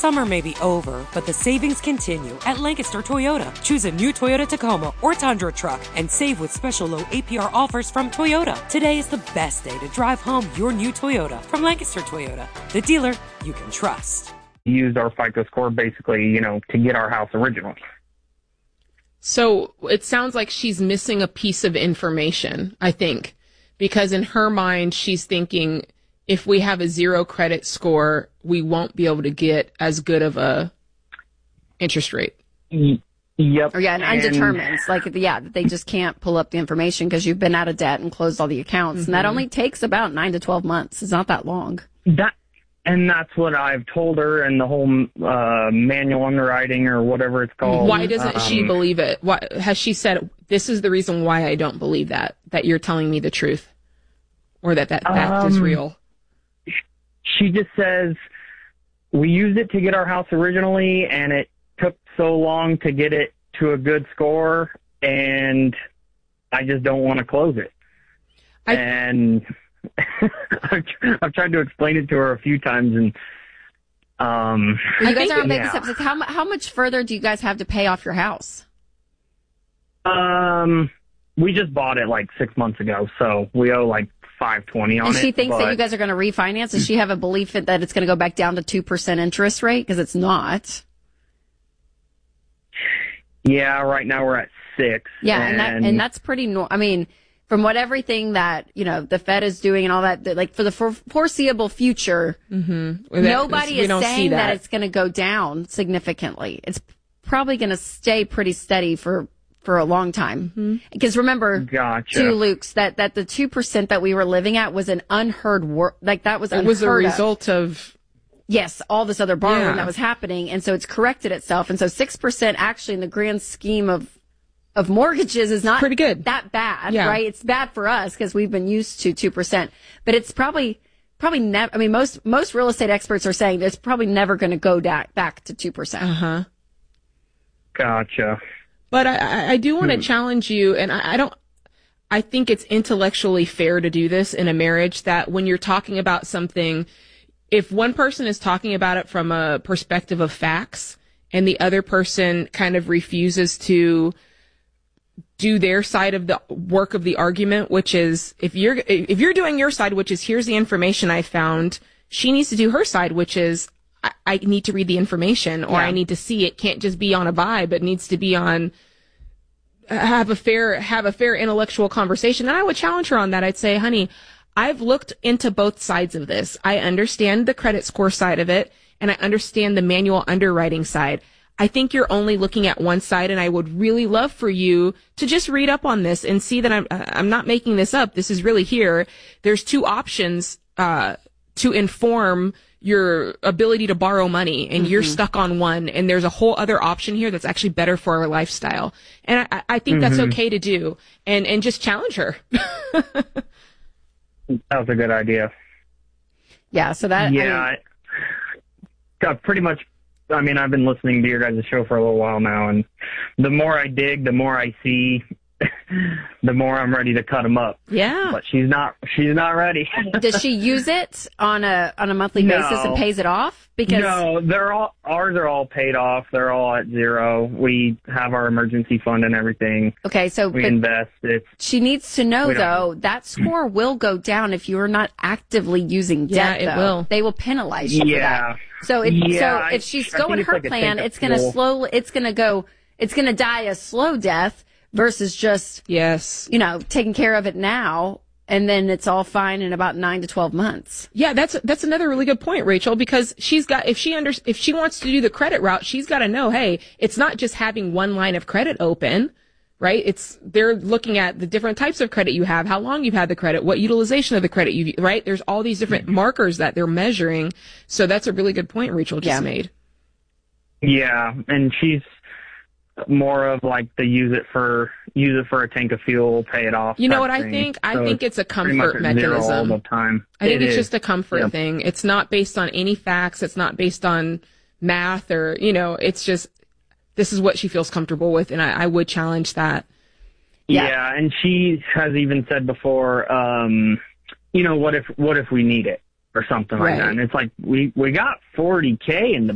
Summer may be over, but the savings continue at Lancaster Toyota. Choose a new Toyota Tacoma or Tundra truck and save with special low APR offers from Toyota. Today is the best day to drive home your new Toyota from Lancaster Toyota, the dealer you can trust. Used our FICO score basically, to get our house originally. So it sounds like she's missing a piece of information, I think, because in her mind, she's thinking if we have a 0 credit score, we won't be able to get as good of a interest rate. Yep. Or and undetermined. That they just can't pull up the information because you've been out of debt and closed all the accounts. Mm-hmm. And that only takes about 9 to 12 months. It's not that long. And that's what I've told her in the whole manual underwriting or whatever it's called. Why doesn't she believe it? Why, has she said, this is the reason why I don't believe that you're telling me the truth? Or that is real? She just says, we used it to get our house originally, and it took so long to get it to a good score, and I just don't want to close it. And I've tried to explain it to her a few times, and you guys are on baby steps. Like how much further do you guys have to pay off your house? We just bought it like 6 months ago, so we owe like $520 on it. And she thinks that you guys are going to refinance. Does she have a belief that it's going to go back down to 2% interest rate? Because it's not. Yeah, right now we're at 6. Yeah, and that's pretty. From what everything that the Fed is doing and all that, like for the foreseeable future, nobody is saying that it's going to go down significantly. It's probably going to stay pretty steady for a long time. Because remember, too, Luke's, that the 2% that we were living at was an unheard that was unheard of. It was a result of. Yes, all this other borrowing that was happening, and so it's corrected itself. And so 6% actually in the grand scheme of mortgages is not pretty good. That bad, right? It's bad for us because we've been used to 2%, but it's probably never. Most real estate experts are saying it's probably never going to go back to 2%. Gotcha. But I do want to challenge you, and I think it's intellectually fair to do this in a marriage, that when you're talking about something, if one person is talking about it from a perspective of facts and the other person kind of refuses to do their side of the work of the argument, which is if you're doing your side, which is here's the information I found, she needs to do her side, which is I need to read the information or I need to see it. Can't just be on a vibe. It needs to be on have a fair intellectual conversation. And I would challenge her on that. I'd say, honey, I've looked into both sides of this. I understand the credit score side of it, and I understand the manual underwriting side. I think you're only looking at one side, and I would really love for you to just read up on this and see that I'm not making this up. This is really here. There's 2 options to inform your ability to borrow money, and you're stuck on one, and there's a whole other option here that's actually better for our lifestyle. And I think that's okay to do, and just challenge her. That was a good idea. Yeah, so that... Got pretty much... I've been listening to your guys' show for a little while now, and the more I dig, the more I see, the more I'm ready to cut them up. Yeah. But she's not ready. Does she use it on a monthly basis and pays it off? Because no, ours are all paid off. They're all at 0. We have our emergency fund and everything. Okay, so we invest. She needs to know though that score will go down if you are not actively using debt. Yeah, it will. They will penalize you for that. So if she's going her plan, it's going to it's going to die a slow death versus just taking care of it now. And then it's all fine in about 9 to 12 months. Yeah, that's another really good point, Rachel, because if she wants to do the credit route, she's got to know, hey, it's not just having one line of credit open, right? They're looking at the different types of credit you have, how long you've had the credit, what utilization of the credit right? There's all these different markers that they're measuring. So that's a really good point Rachel just made. Yeah, and she's more of like the use it for a tank of fuel, pay it off. You know what I think? I think it's a comfort mechanism. All the time. I think it's just a comfort thing. It's not based on any facts. It's not based on math or, it's just, this is what she feels comfortable with. And I would challenge that. Yeah. And she has even said before, what if we need it or something like that? And it's like, we got $40K in the